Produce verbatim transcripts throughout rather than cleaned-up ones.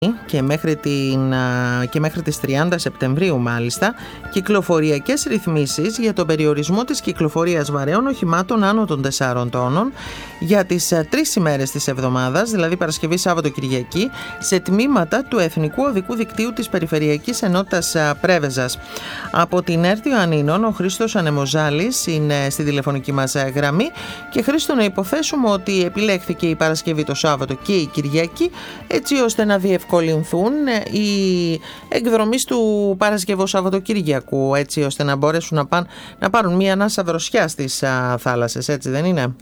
και μέχρι, την, και μέχρι τις τριάντα Σεπτεμβρίου μάλιστα κυκλοφοριακές ρυθμίσεις για τον περιορισμό της κυκλοφορίας βαρέων οχημάτων άνω των τεσσάρων τόνων για τις τρεις ημέρες της εβδομάδας, δηλαδή Παρασκευή, Σάββατο, Κυριακή, σε τμήματα του Εθνικού Οδικού Δικτύου της Περιφερειακής Ενότητας Πρέβεζας. Από την ΕΡΤ Ιωαννίνων, ο Χρήστος Ανεμοζάλης είναι στη τηλεφωνική μας γραμμή. Και Χρήστο, να υποθέσουμε ότι επιλέχθηκε η Παρασκευή, το Σάββατο και η Κυριακή, έτσι ώστε να διευκολυνθούν οι εκδρομείς του Παρασκευού Σαββατοκυριακού, έτσι ώστε να μπορέσουν να, πάν, να πάρουν μία ανάσα δροσιά στις α, θάλασσες, έτσι δεν είναι?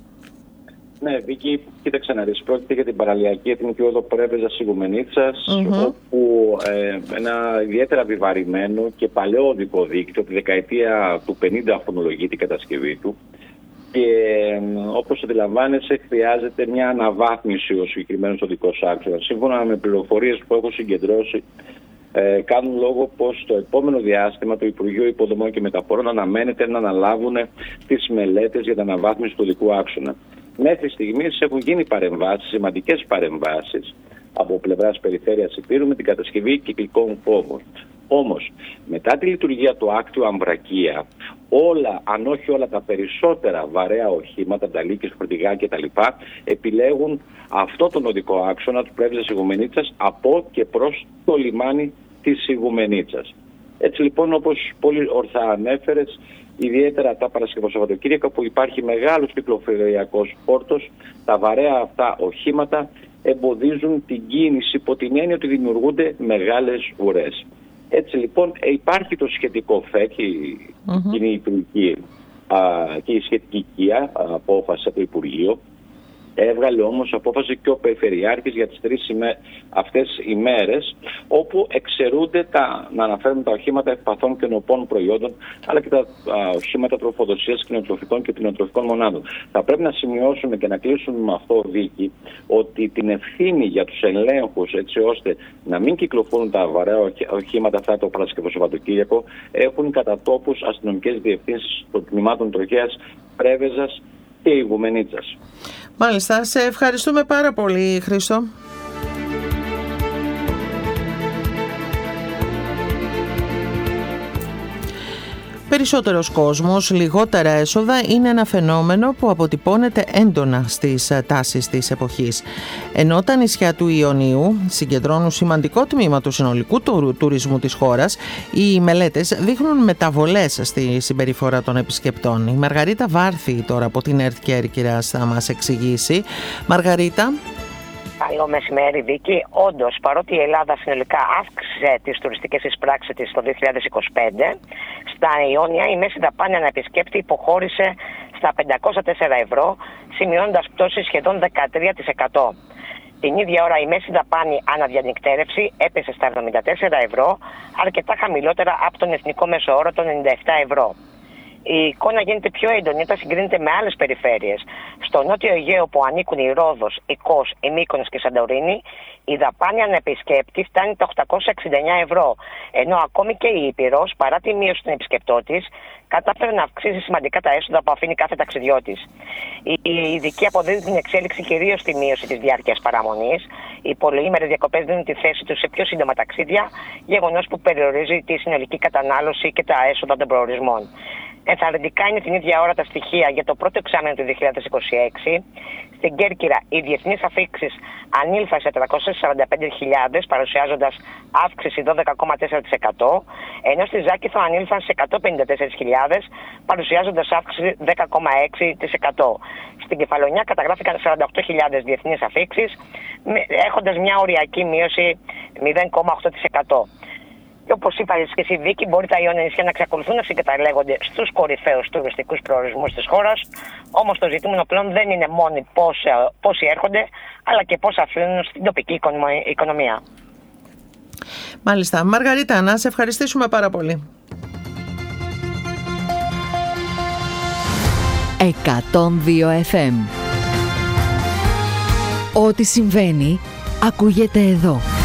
Ναι, Βίκη, κοίταξε να δεις. Πρόκειται για την παραλιακή εθνική οδό Πρέβεζας Ιγουμενίτσας, mm-hmm. όπου ε, ένα ιδιαίτερα βιβαρημένο και παλαιό οδικό δίκτυο, τη δεκαετία του πενήντα χρονολογεί την κατασκευή του. Και όπως αντιλαμβάνεσαι, χρειάζεται μια αναβάθμιση ο συγκεκριμένος οδικός άξονας. Σύμφωνα με πληροφορίες που έχω συγκεντρώσει, ε, κάνουν λόγο πως το επόμενο διάστημα το Υπουργείο Υποδομών και Μεταφορών αναμένεται να αναλάβουν τις μελέτες για την αναβάθμιση του οδικού άξονα. Μέχρι στιγμής έχουν γίνει παρεμβάσεις, σημαντικές παρεμβάσεις από πλευράς Περιφέρειας Ηπείρου με την κατασκευή κυκλικών κόμβων. Όμως, μετά τη λειτουργία του άκτιου Αμβρακία, όλα, αν όχι όλα τα περισσότερα βαρέα οχήματα, τα λύκες, φορτηγά κτλ. Επιλέγουν αυτό τον οδικό άξονα του Πρέβεζας Ιγουμενίτσας από και προς το λιμάνι της Ιγουμενίτσας. Έτσι λοιπόν, όπως πολύ ορθά ανέφερες, ιδιαίτερα τα Παρασκευοσαββατοκύριακα που υπάρχει μεγάλος κυκλοφοριακός φόρτος, τα βαρέα αυτά οχήματα εμποδίζουν την κίνηση υπό την έννοια ότι δημιουργούνται μεγάλες ουρές. Έτσι λοιπόν υπάρχει το σχετικό ΦΕΚ, η mm-hmm. κοινή υπουργική και η σχετική οικία απόφαση από το Υπουργείο. Έβγαλε όμως απόφαση και ο Περιφερειάρχης για τις τρεις ημέ... αυτές ημέρες, όπου εξαιρούνται τα, να αναφέρουν τα οχήματα ευπαθών και νοπών προϊόντων, αλλά και τα α, οχήματα τροφοδοσίας κτηνοτροφικών και κτηνοτροφικών μονάδων. Θα πρέπει να σημειώσουμε και να κλείσουμε με αυτό, Βίκη, ότι την ευθύνη για τους ελέγχους, έτσι ώστε να μην κυκλοφορούν τα βαρέα οχήματα αυτά το Παρασκευό Σαββατοκύριακο, έχουν κατά τόπους αστυνομικές διευθύνσεις των τμήματων τροχέας Πρέβεζας και Ιγουμενίτσας. Μάλιστα, σε ευχαριστούμε πάρα πολύ, Χρήστο. Περισσότερος κόσμος, λιγότερα έσοδα είναι ένα φαινόμενο που αποτυπώνεται έντονα στις τάσεις της εποχής. Ενώ τα νησιά του Ιωνίου συγκεντρώνουν σημαντικό τμήμα του συνολικού του τουρισμού της χώρας, οι μελέτες δείχνουν μεταβολές στη συμπεριφορά των επισκεπτών. Η Μαργαρίτα Βάρθη τώρα από την ΕΡΤ Κέρκυρας θα μας εξηγήσει. Μαργαρίτα. Καλό μεσημέρι, Βίκη. Όντως, παρότι η Ελλάδα συνολικά αύξησε τις τουριστικές εισπράξεις της το δύο χιλιάδες είκοσι πέντε, στα Ιόνια η μέση δαπάνη ανά επισκέπτη υποχώρησε στα πεντακόσια τέσσερα ευρώ, σημειώνοντας πτώση σχεδόν δεκατρία τοις εκατό. Την ίδια ώρα η μέση δαπάνη αναδιανυκτέρευση έπεσε στα εβδομήντα τέσσερα ευρώ, αρκετά χαμηλότερα από τον εθνικό μέσο όρο των ενενήντα επτά ευρώ. Η εικόνα γίνεται πιο έντονη όταν συγκρίνεται με άλλες περιφέρειες. Στο νότιο Αιγαίο που ανήκουν η Ρόδος, η Κos, η Μύκονος και η Σαντορίνη, η δαπάνη ανεπισκέπτη φτάνει τα οκτακόσια εξήντα εννέα ευρώ. Ενώ ακόμη και η Ήπειρος, παρά τη μείωση των επισκεπτών, κατάφερε να αυξήσει σημαντικά τα έσοδα που αφήνει κάθε ταξιδιώτης. Οι ειδικοί αποδίδουν την εξέλιξη κυρίως στη μείωση της διάρκειας παραμονής. Οι πολυήμερες διακοπές δίνουν τη θέση τους σε πιο σύντομα ταξίδια, γεγονός που περιορίζει τη συνολική κατανάλωση και τα έσοδα των προορισμών. Ενθαρρυντικά είναι την ίδια ώρα τα στοιχεία για το πρώτο εξάμηνο του δύο χιλιάδες είκοσι έξι. Στην Κέρκυρα οι διεθνείς αφήξεις ανήλθαν σε τριακόσιες σαράντα πέντε χιλιάδες, παρουσιάζοντας αύξηση δώδεκα κόμμα τέσσερα τοις εκατό, ενώ στη Ζάκηθο ανήλθαν σε εκατόν πενήντα τέσσερις χιλιάδες, παρουσιάζοντας αύξηση δέκα κόμμα έξι τοις εκατό. Στην Κεφαλονιά καταγράφηκαν σαράντα οκτώ χιλιάδες διεθνείς αφήξεις, έχοντας μια οριακή μείωση μηδέν κόμμα οκτώ τοις εκατό. Και όπως είπατε και εσύ, Βίκη, μπορεί τα Ιόνια νησιά να εξακολουθούν να συγκαταλέγονται στους κορυφαίους τουριστικούς προορισμούς της χώρας. Όμως το ζητούμενο πλέον δεν είναι μόνο πόσοι έρχονται, αλλά και πώς αφήνουν στην τοπική οικονομία. Μάλιστα. Μαργαρίτα, να σε ευχαριστήσουμε πάρα πολύ. εκατόν δύο εφ εμ. Ό,τι συμβαίνει ακούγεται εδώ.